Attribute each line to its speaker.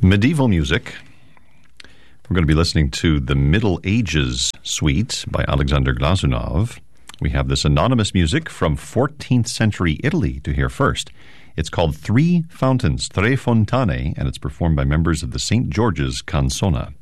Speaker 1: Medieval music. We're going to be listening to the Middle Ages Suite by Alexander Glazunov. We have this anonymous music from 14th century Italy to hear first. It's called Three Fountains, Tre Fontane, and it's performed by members of the St. George's Canzona.